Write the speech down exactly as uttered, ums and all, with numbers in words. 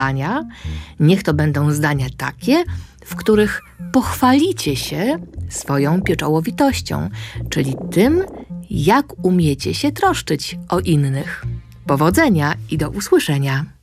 zdania. Niech to będą zdania takie, w których pochwalicie się swoją pieczołowitością, czyli tym, jak umiecie się troszczyć o innych. Powodzenia i do usłyszenia!